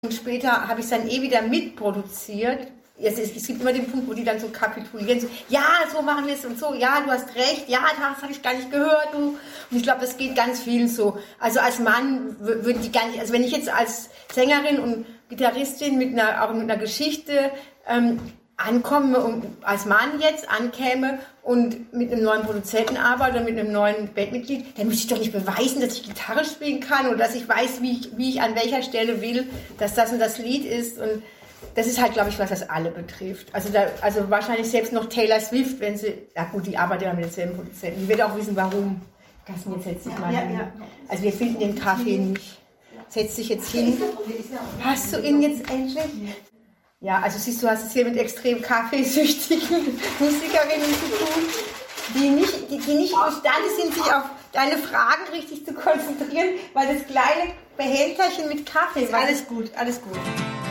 Und später habe ich es dann wieder mitproduziert. Es gibt immer den Punkt, wo die dann so kapitulieren, so, ja, so machen wir es und so, ja, du hast recht, ja, das habe ich gar nicht gehört, du. Und ich glaube, das geht ganz vielen so. Also als Mann würden die gar nicht, also wenn ich jetzt als Sängerin und Gitarristin auch mit einer Geschichte ankomme und als Mann jetzt ankäme und mit einem neuen Produzenten arbeite oder mit einem neuen Bandmitglied, dann müsste ich doch nicht beweisen, dass ich Gitarre spielen kann oder dass ich weiß, wie ich an welcher Stelle will, dass das und das Lied ist. Und das ist halt, glaube ich, was das alle betrifft. Also wahrscheinlich selbst noch Taylor Swift, wenn sie, ja gut, die arbeitet ja mit denselben Produzenten. Die wird auch wissen, warum. Carsten, jetzt setz dich mal hin. Ja. Also wir finden den Kaffee nicht. Setz dich jetzt hin. Hast du ihn jetzt endlich? Ja, also siehst du, hast es hier mit extrem kaffeesüchtigen Musikerinnen zu tun, die nicht imstande sind, sich auf deine Fragen richtig zu konzentrieren, weil das kleine Behälterchen mit Kaffee... Ist alles gut, alles gut.